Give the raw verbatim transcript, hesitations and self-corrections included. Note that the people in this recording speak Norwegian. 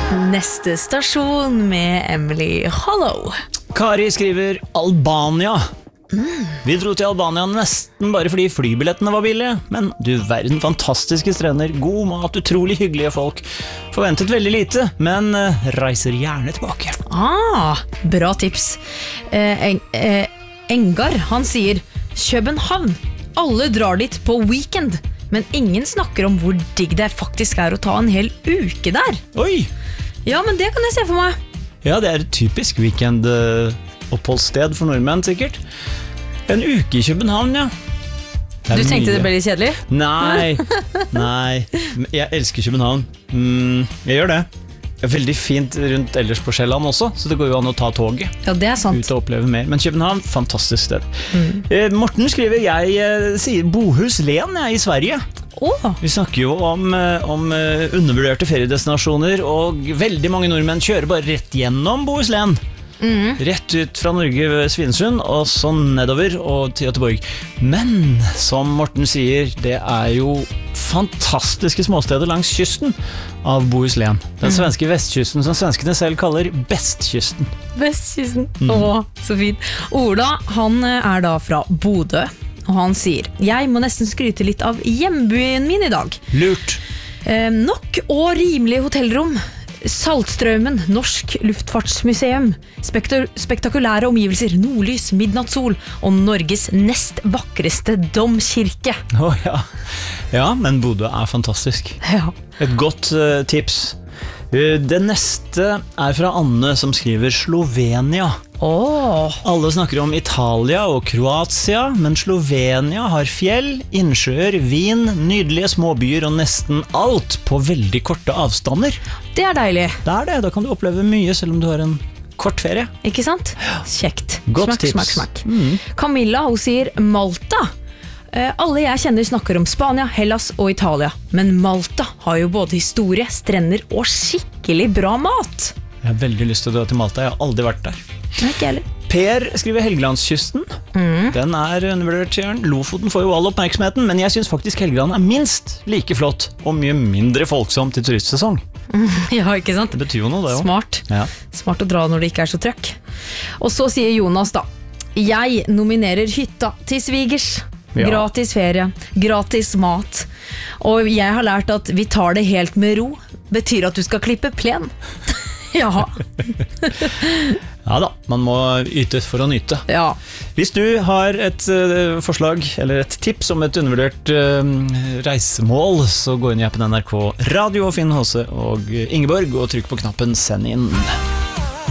Neste stasjon med Emily Hollow. Kari skriver Albania. Mm. Vi dro til Albania nesten bare fordi flybillettene var billige. Men du verden, fantastiske strender, god mat, utrolig hyggelige folk. Forventet veldig lite, men uh, reiser gjerne tilbake. Ah, bra tips. eh, en, eh, Engar, han sier København, alle drar dit på weekend, men ingen snakker om hvor digg det faktisk er å ta en hel uke der. Oi! Ja, men det kan jeg se for meg. Ja, det er et typisk weekend uh, oppholdssted for nordmenn, sikkert. En uke i København, ja. Du tenkte mye. Det ble litt kjedelig? Nei, nei. Jeg elsker København. Mm, jeg gjør det. Det er veldig fint rundt ellers på Sjælland også, så det går jo an å ta toget. Ja, det er sant. Ut og oppleve mer. Men København, fantastisk sted. Mm. Eh, Morten skriver, jeg eh, sier Bohuslän jeg, i Sverige. Oh. Vi snakker jo om, om undervurderte feriedestinasjoner, og veldig mange nordmenn kjører bare rett gjennom Bohuslän. Mm. Rett ut fra Norge ved Svinesund og så nedover og til Göteborg. Men som Morten sier, det er jo fantastiske småsteder langs kysten av Bohuslän. Den svenske vestkysten som svenskene selv kaller bestkysten. Bestkysten, mm. Åh, så fint. Ola, han er da fra Bodø, og han sier, jeg må nesten skryte litt av hjembyen min i dag. Lurt. Eh, nok og rimelig hotellrom. Saltstraumen, Norsk Luftfartsmuseum, Spektor- spektakulære omgivelser, nordlys, midnattssol og Norges nest vakreste domkirke. Å oh, ja. Ja, men Bodø er fantastisk. Ja. Et godt uh, tips. Uh, det neste er fra Anne som skriver Slovenia. Oh. Alle snakker om Italia og Kroatia, men Slovenia har fjell, innsjøer, vin, nydelige småbyer og nesten alt på veldig korte avstander. Det er deilig. Det er det, da kan du oppleve mye selv om du har en kort ferie. Ikke sant? Kjekt. Godt smakk, tips. Smakk, smakk. Mm. Camilla, hun sier Malta. Eh, alle jeg kjenner snakker om Spania, Hellas og Italia, men Malta har jo både historie, strender og skikkelig bra mat. Jeg har veldig lyst til å dra til Malta, jeg har aldri vært der. Ikke heller. Per skriver Helgelandskysten. Mm. Den er undervurdert, sier han. Lofoten får jo all oppmerksomheten, men jeg synes faktisk Helgeland er minst like flott og mye mindre folksomt til turistsesong. Mm, ja, ikke sant? Det betyr jo noe, det jo. Smart. Ja. Smart å dra når det ikke er så trøkk. Og så sier Jonas da, jeg nominerer hytta til svigers. Ja. Gratis ferie, gratis mat. Og jeg har lært at vi tar det helt med ro. Betyr at du skal klippe plen. Ja. Ja da, man må yte for å nyte. Ja. Hvis du har et uh, forslag eller et tips om et undervurdert uh, reisemål, så gå inn i appen N R K Radio og finn H C og Ingeborg og trykk på knappen send inn.